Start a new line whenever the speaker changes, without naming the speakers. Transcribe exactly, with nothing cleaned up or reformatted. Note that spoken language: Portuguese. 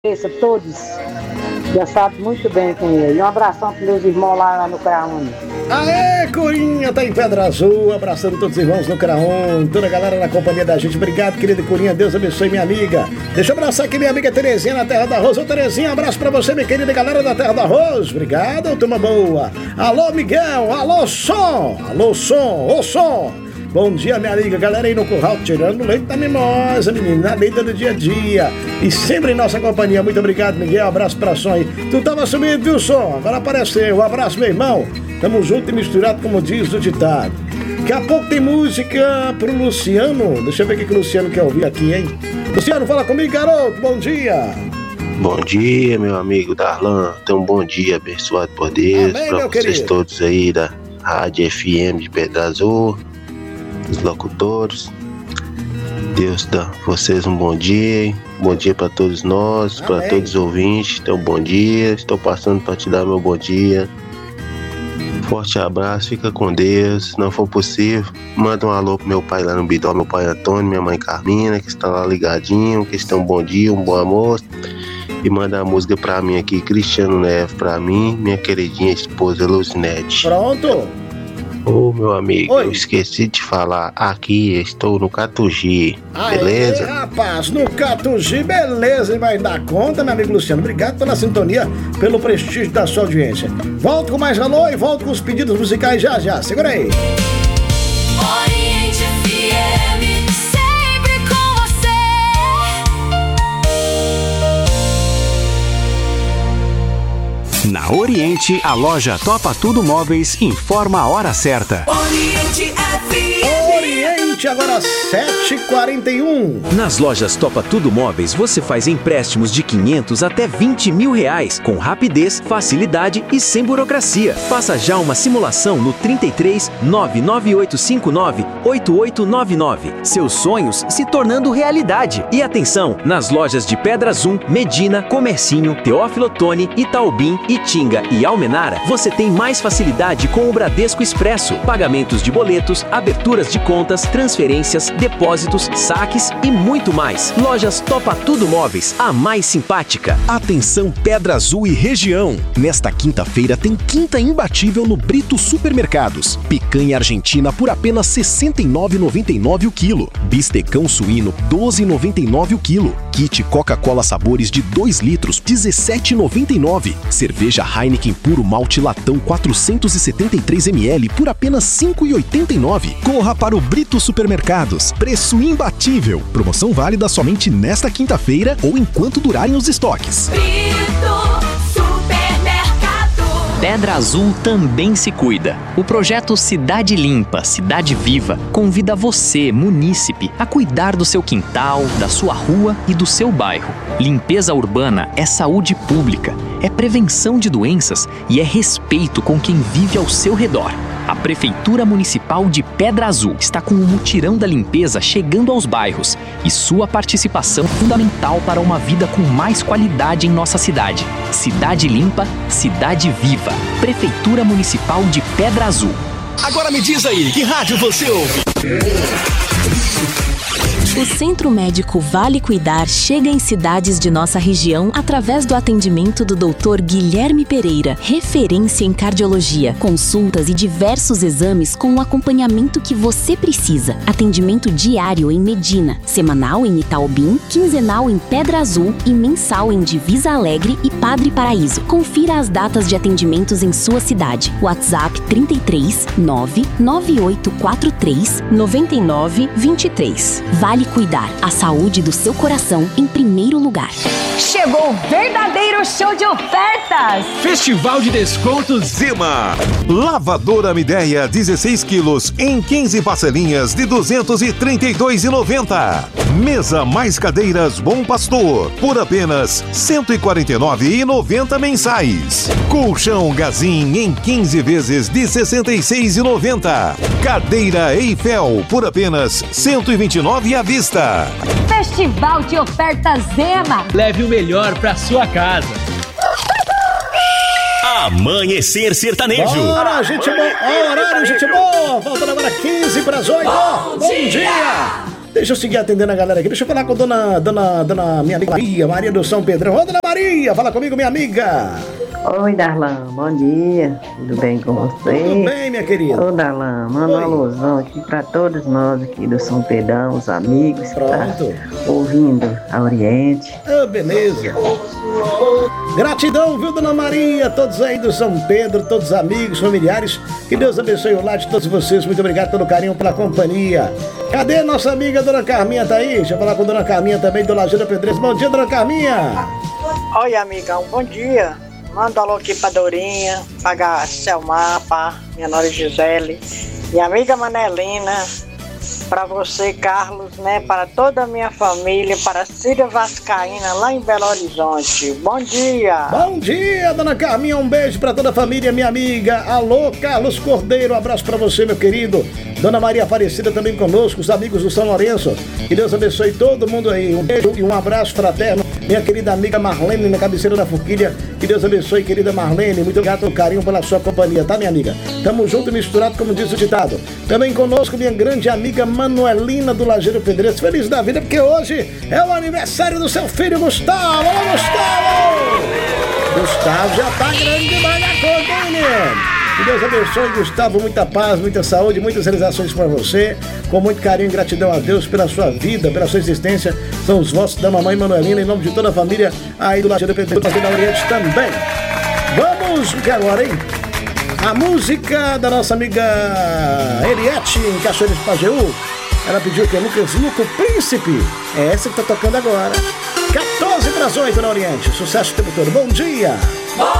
Agradeço a todos, já sabe muito bem quem é. E um abração para meus irmãos lá, lá no Craúne.
Aê, Curinha, tá em Pedra Azul, abraçando todos os irmãos no Craúne, toda a galera na companhia da gente. Obrigado, querida Curinha, Deus abençoe minha amiga. Deixa eu abraçar aqui minha amiga Terezinha na Terra do Arroz. Ô Terezinha, abraço pra você, minha querida galera da Terra do Arroz. Obrigado, turma boa. Alô, Miguel, alô, som, alô, som, ô som. Bom dia, minha amiga, galera aí no curral, tirando leite da mimosa, menina, na leite do dia a dia. E sempre em nossa companhia. Muito obrigado, Miguel, abraço pra som aí. Tu tava sumido, viu, som? Agora apareceu. Um abraço, meu irmão. Tamo junto e misturado, como diz o ditado. Daqui a pouco tem música pro Luciano. Deixa eu ver o que o Luciano quer ouvir aqui, hein? Luciano, fala comigo, garoto. Bom dia.
Bom dia, meu amigo Darlan. Tenha um bom dia abençoado por Deus.
Amém,
pra vocês
querido.
todos aí da Rádio F M de Pedra Azul, os locutores. Deus dá vocês um bom dia, hein? Bom dia para todos nós, para todos os ouvintes. Tenham um bom dia. Estou passando para te dar meu bom dia. Forte abraço, fica com Deus. Se não for possível, manda um alô pro meu pai lá no Bidó, meu pai Antônio, minha mãe Carmina, que está lá ligadinho, que estão um bom dia, um bom almoço. E manda a música pra mim aqui, Cristiano Neves, pra mim, minha queridinha esposa Lucinete.
Pronto.
Ô, meu amigo,
Oi.
eu esqueci de falar, aqui estou no Catugi, beleza?
Aê, rapaz, no Catugi, beleza, e vai dar conta, meu amigo Luciano. Obrigado pela sintonia, pelo prestígio da sua audiência. Volto com mais alô e volto com os pedidos musicais já já. Segura aí.
Oriente F M, sempre com você.
Na Oriente, a loja Topa Tudo Móveis informa a hora certa.
Oriente F M.
Oriente, agora sete e quarenta e um.
Nas lojas Topa Tudo Móveis, você faz empréstimos de quinhentos até vinte mil reais, com rapidez, facilidade e sem burocracia. Faça já uma simulação no trinta e três, nove nove oito cinco nove, oito oito nove nove. Seus sonhos se tornando realidade. E atenção, nas lojas de Pedra Azul, Medina, Comercinho, Teófilo Otoni, Itaubim, Itinga e Almenara, você tem mais facilidade com o Bradesco Expresso. Pagamentos de boletos, aberturas de contas, transferências, depósitos, saques e muito mais. Lojas Topa Tudo Móveis, a mais simpática.
Atenção Pedra Azul e região. Nesta quinta-feira tem quinta imbatível no Brito Supermercados. Picanha argentina por apenas sessenta e nove reais e noventa e nove centavos o quilo. Bistecão suíno doze reais e noventa e nove centavos o quilo. Kit Coca-Cola sabores de dois litros dezessete reais e noventa e nove centavos. Cerveja Heineken puro malte latão quatrocentos e setenta e três mililitros por apenas cinco reais e oitenta e nove centavos. Corra para o Brito Supermercados. Preço imbatível. Promoção válida somente nesta quinta-feira ou enquanto durarem os estoques.
Brito Supermercado.
Pedra Azul também se cuida. O projeto Cidade Limpa, Cidade Viva convida você, munícipe, a cuidar do seu quintal, da sua rua e do seu bairro. Limpeza urbana é saúde pública, é prevenção de doenças e é respeito com quem vive ao seu redor. A Prefeitura Municipal de Pedra Azul está com o mutirão da limpeza chegando aos bairros e sua participação é fundamental para uma vida com mais qualidade em nossa cidade. Cidade Limpa, Cidade Viva. Prefeitura Municipal de Pedra Azul.
Agora me diz aí, que rádio você ouve?
O Centro Médico Vale Cuidar chega em cidades de nossa região através do atendimento do doutor Guilherme Pereira, referência em cardiologia, consultas e diversos exames com o acompanhamento que você precisa. Atendimento diário em Medina, semanal em Itaubim, quinzenal em Pedra Azul e mensal em Divisa Alegre e Padre Paraíso. Confira as datas de atendimentos em sua cidade. WhatsApp trinta e três, nove nove oito quatro três, nove nove dois três. Vale Cuidar, a saúde do seu coração em primeiro lugar.
Chegou o verdadeiro show de ofertas!
Festival de Descontos Zema. Lavadora Midea dezesseis quilos em quinze parcelinhas de duzentos e trinta e dois reais e noventa centavos. Mesa mais cadeiras Bom Pastor por apenas cento e quarenta e nove reais e noventa centavos mensais. Colchão Gazin em quinze vezes de sessenta e seis reais e noventa centavos. Cadeira Eiffel por apenas cento e vinte e nove reais à vista.
Festival de ofertas Zema.
Leve o melhor pra sua casa.
Amanhecer Sertanejo.
Bora, gente boa. Horário, gente boa. Voltando agora quinze para as oito. Bom, Bom dia. dia. Deixa eu seguir atendendo a galera aqui. Deixa eu falar com a dona, dona, dona minha amiga Maria, Maria do São Pedrão. Ô, dona Maria, fala comigo, minha amiga.
Oi, Darlan, bom dia. Tudo bem com você?
Tudo bem, minha querida.
Ô, Darlan, manda uma alusão aqui pra todos nós aqui do São Pedrão, os amigos que tá ouvindo a Oriente.
Ah, beleza. Gratidão, viu, dona Maria? Todos aí do São Pedro, todos os amigos, familiares. Que Deus abençoe o lar de todos vocês. Muito obrigado pelo carinho, pela companhia. Cadê nossa amiga dona Carminha? Tá aí? Deixa eu falar com a dona Carminha também, do Lajeira Pedreiros. Bom dia, dona Carminha.
Oi, amigão, bom dia. Manda um alô aqui pra Dorinha, pra Selmar, pra minha nora Gisele, minha amiga Manelina, para você, Carlos, né? Para toda a minha família, para a Cida Vascaína, lá em Belo Horizonte. Bom dia!
Bom dia, dona Carminha, um beijo para toda a família, minha amiga. Alô, Carlos Cordeiro, um abraço para você, meu querido. Dona Maria Aparecida também conosco, os amigos do São Lourenço. Que Deus abençoe todo mundo aí. Um beijo e um abraço fraterno. Minha querida amiga Marlene, na cabeceira da forquilha. Que Deus abençoe, querida Marlene. Muito obrigado pelo carinho, pela sua companhia, tá, minha amiga? Tamo junto e misturado, como diz o ditado. Também conosco, minha grande amiga Manuelina do Lajeiro Pedreiros. Feliz da vida, porque hoje é o aniversário do seu filho, Gustavo. Alô, Gustavo! Gustavo já tá grande demais na conta, hein, menino? Que Deus abençoe, Gustavo, muita paz, muita saúde, muitas realizações para você. Com muito carinho e gratidão a Deus pela sua vida, pela sua existência. São os votos da mamãe Manuelina, em nome de toda a família aí do Lajeiro Pedreiros, aqui da Oriente também. Vamos, que agora, hein? A música da nossa amiga Eliette, em Cachoeira de Pajeú. Ela pediu que é Lucas Luco Príncipe. É essa que tá tocando agora. quatorze para as oito na Oriente. Sucesso o tempo todo. Bom dia!